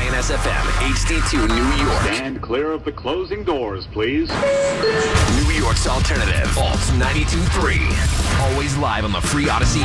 KINS FM, HD2 New York. Stand clear of the closing doors, please. New York's alternative, Alt 92.3. Always live on the free Odyssey